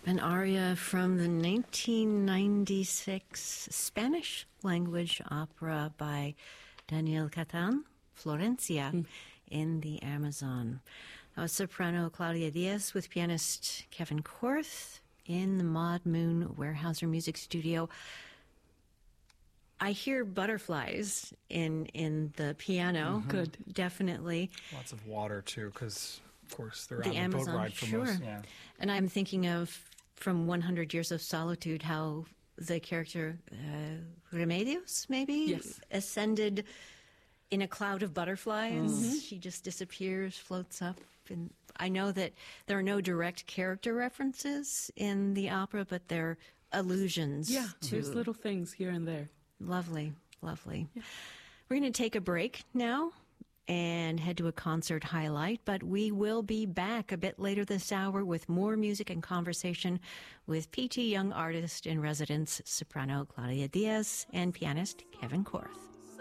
An aria from the 1996 Spanish language opera by Daniel Catan, Florencia, in the Amazon. That was soprano Claudia Diaz with pianist Kevin Korth in the Maud Moon Weyerhaeuser Music Studio. I hear butterflies in the piano. Mm-hmm. Good. Definitely. Lots of water, too, because, of course, they're The on Amazon, the boat ride for sure. most. Yeah. And I'm thinking of, from 100 Years of Solitude, how the character Remedios, maybe? Yes. Ascended in a cloud of butterflies. Mm-hmm. She just disappears, floats up. And I know that there are no direct character references in the opera, but they're allusions Yeah, to... there's little things here and there. Lovely, lovely. Yeah. We're going to take a break now and head to a concert highlight, but we will be back a bit later this hour with more music and conversation with PT Young Artist in Residence, soprano Claudia Diaz, and pianist Kevin Korth.